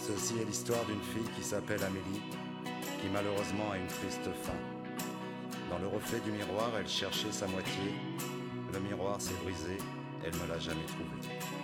Ceci est l'histoire d'une fille qui s'appelle Amélie, qui malheureusement a une triste fin. Dans le reflet du miroir, elle cherchait sa moitié. Le miroir s'est brisé, elle ne l'a jamais trouvé.